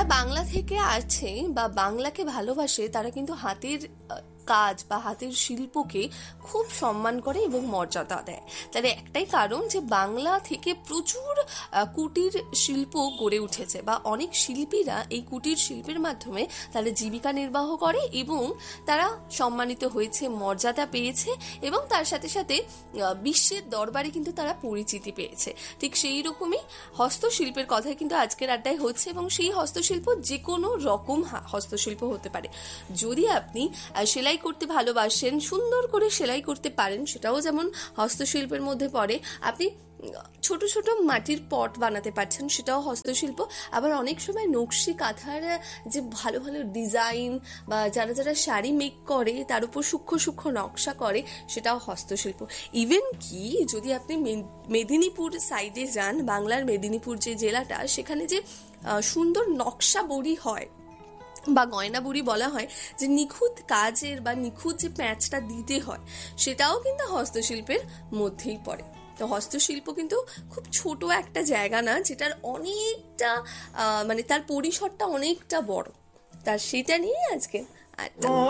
যারা বাংলা থেকে আছে বা বাংলাকে ভালোবাসে তারা কিন্তু হাতের কাজ বা হাতের শিল্পকে খুব সম্মান করে এবং মর্যাদা দেয়। তার একটাই কারণ যে বাংলা থেকে প্রচুর কুটির শিল্প গড়ে উঠেছে বা অনেক শিল্পীরা এই কুটির শিল্পের মাধ্যমে তারা জীবিকা নির্বাহ করে এবং তারা সম্মানিত হয়েছে, মর্যাদা পেয়েছে এবং তার সাথে সাথে বিশ্বের দরবারে কিন্তু তারা পরিচিতি পেয়েছে। ঠিক সেই রকমই হস্তশিল্পের কথাই কিন্তু আজকের আড্ডায় হচ্ছে এবং সেই হস্তশিল্প যে কোনো রকম হস্তশিল্প হতে পারে। যদি আপনি সেলাই করতে ভালোবাসেন, সুন্দর করে সেলাই করতে পারেন, সেটাও যেমন হস্তশিল্পের মধ্যে পড়ে। আপনি ছোট ছোট মাটির পট বানাতে পারছেন, সেটাও হস্তশিল্প। আবার অনেক সময় নকশি কাঁথার যে ভালো ভালো ডিজাইন বা যারা যারা শাড়ি মেক করে তার উপর সূক্ষ্ম সূক্ষ্ম নকশা করে, সেটাও হস্তশিল্প। ইভেন কি যদি আপনি মেদিনীপুর সাইডে যান, বাংলার মেদিনীপুর যে জেলাটা, সেখানে যে সুন্দর নকশা বড়ি হয় বা গয়না বুড়ি বলা হয়, যে নিখুঁত কাজের বা নিখুঁত যে প্যাঁচটা দিতে হয়, সেটাও কিন্তু হস্তশিল্পের মধ্যেই পড়ে। তো হস্তশিল্প কিন্তু খুব ছোট একটা জায়গা না, যেটার অনেকটা মানে তার পরিসরটা অনেকটা বড়। তার সেটা নিয়ে আজকে